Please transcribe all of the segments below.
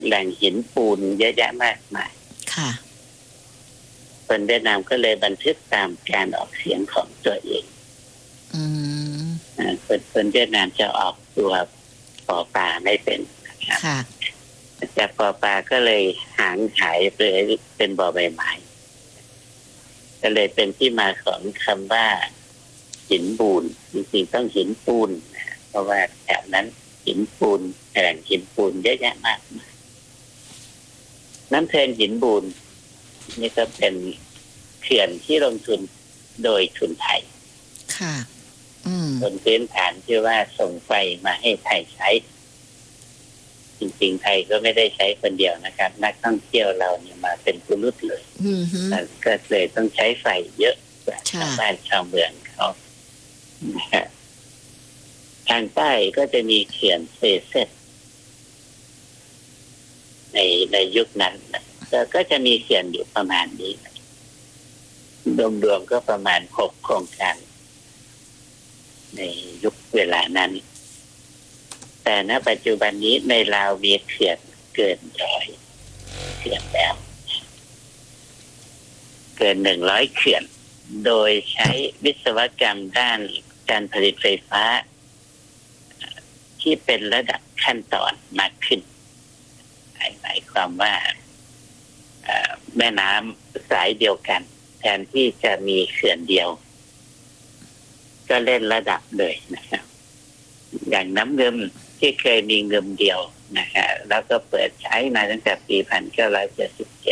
แหล่งหินปูนเยอะแยะมากมายค่ะคนเวียดนามก็เลยบันทึกตามการออกเสียงของตัวเองคนเวียดนามจะออกตัวปอปลาไม่เป็นนะครับจากปอปลาก็เลยหางหายไปเป็นบอใบไม้ก็เลยเป็นที่มาของคำว่าหินปูนจริงๆต้องหินปูนเพราะว่าแถวนั้นหินปูนแหล่งหินปูนเยอะแยะมากมายน้ำเทนหินปูนนี่ก็เป็นเขื่อนที่ลงทุนโดยทุนไทยค่ะบนพื้นฐานที่ว่าส่งไฟมาให้ไทยใช้จริงๆไทยก็ไม่ได้ใช้คนเดียวนะครับนักท่องเที่ยวเราเนี่ยมาเป็นกุลุตเลยก็เลยต้องใช้ไฟเยอะกว่าชาวบ้านชาวเมืองเขาทางใต้ก็จะมีเขื่อนเซเซตในยุคนั้นก็จะมีเขื่อนอยู่ประมาณนี้รวมๆก็ประมาณ6โครงการในยุคเวลานั้นแต่ณปัจจุบันนี้ในลาวมีเขื่อนเกิน100เขื่อนแล้วเกิน100เขื่อนโดยใช้วิศวกรรมด้านการผลิตไฟฟ้าที่เป็นระดับขั้นตอนมากขึ้นหมายความว่าแม่น้ำสายเดียวกันแทนที่จะมีเขื่อนเดียวก็เล่นระดับเลยนะครับอย่างน้ำเงิมที่เคยมีเงิมเดียวนะฮะแล้วก็เปิดใช้มาตั้งแต่ปี1977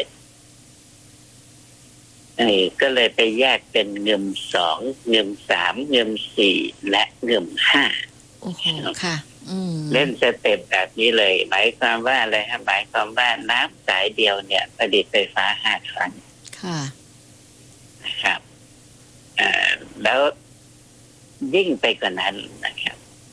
ก็เลยไปแยกเป็นเงิม2เงิม3เงิม4และเงิม5 โอ้โหค่ะเล่นสเต็ปแบบนี้เลยหมายความว่าอะไรฮะหมายความว่าน้ำสายเดียวเนี่ยผลิตไฟฟ้า5ครั้งค่ะนะครับแล้วยิ่งไปกว่านั้นนะครับ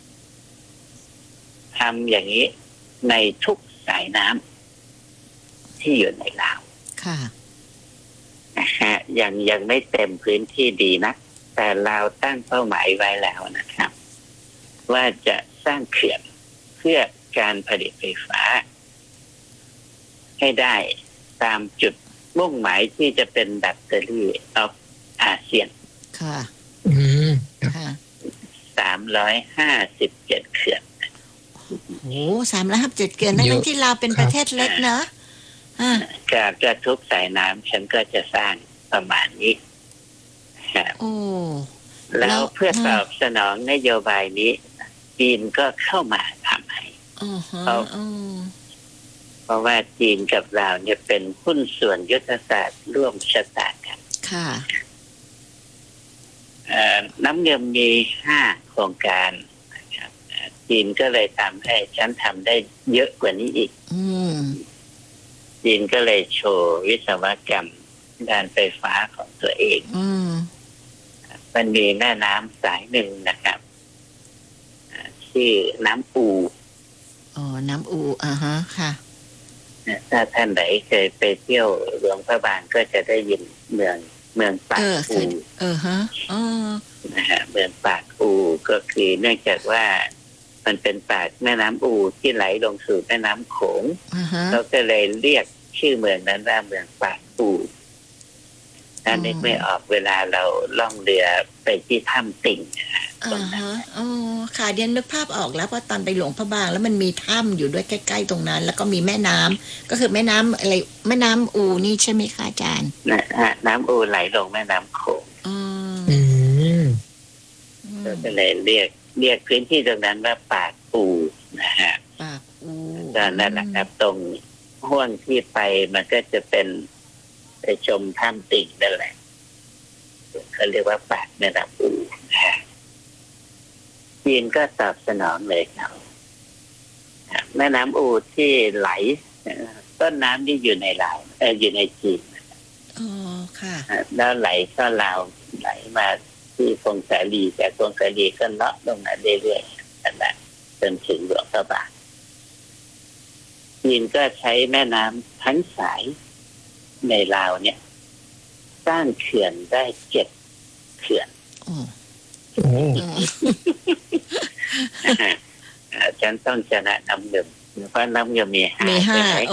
ทำอย่างนี้ในทุกสายน้ำที่อยู่ในลาวค่ะนะฮะยังไม่เต็มพื้นที่ดีนะแต่ลาวตั้งเป้าหมายไว้แล้วนะครับว่าจะสร้างเขื่อนเพื่อการผลิตไฟฟ้าให้ได้ตามจุดมุ่งหมายที่จะเป็นแบตเตอรี่ออฟอาเซียนค่ะค่ะ 357เขื่อนโอ้357เขื่อนนั่นที่ลาวเป็นประเทศเล็กเนอะก็ทุกสายน้ำฉันก็จะสร้างประมาณนี้โอ้แล้วเพื่อตอบสนองนโยบายนี้จีนก็เข้ามาทำให้เพราะว่าจีนกับเราเนี่ยเป็นหุ้นส่วนยุทธศาสตร์ร่วมชะตากันค่ะน้ำเงินมี5โครงการนะครับจีนก็เลยทำให้ฉันทำได้เยอะกว่านี้อีกจีนก็เลยโชว์วิศวกรรมด้านไฟฟ้าของตัวเองมันมีแม่น้ำสายหนึ่งนะครับชื่อน้ำอูน้ำอูค่ะถ้าท่านไหนเคยไปเที่ยวหลวงพระบางก็จะได้ยินเมืองปากอูนะฮะเมืองปากอูก็คือเนื่องจากว่ามันเป็นปากแม่น้ำอูที่ไหลลงสู่แม่น้ำโขงเขาก็เลยเรียกชื่อเมืองนั้นว่าเมืองปากอูถ้านึกไม่ออกเวลาเราล่องเรือไปที่ถ้ำติ่งตรงนั้นค่ะเดียนนึกภาพออกแล้วเพราะตอนไปหลวงพระบางแล้วมันมีถ้ำอยู่ด้วยใกล้ๆตรงนั้นแล้วก็มีแม่น้ำก็คือแม่น้ำอะไรแม่น้ำอูนี่ใช่ไหมคะอาจารย์น้ำอูไหลลงแม่น้ำโขงก็เลยเรียกพื้นที่ตรงนั้นว่าปากอูนะฮะปากอูก็นั่นแหละครับตรงห้วงที่ไปมันก็จะเป็นไปชมถ้ำติ่งนั่นแหละเขาเรียกว่าปากแม่น้ำอูจีนก็ตอบสนองเลยครับแม่น้ำอูที่ไหลต้นน้ำที่อยู่ในลาวอยู่ในจีนค่ะแล้วไหลเข้าลาวไหลมาที่คงสาลีแต่คงสาลีก็เลาะลงมาเรื่อยๆนั่นแหละจนถึงหลวงพระบางจีนก็ใช้แม่น้ำทั้งสายในลาวเนี่ยสร้างเขื่อนได้7เขื่อนฉันต้องชนะน้ำเงินเพราะน้ำเงินมี5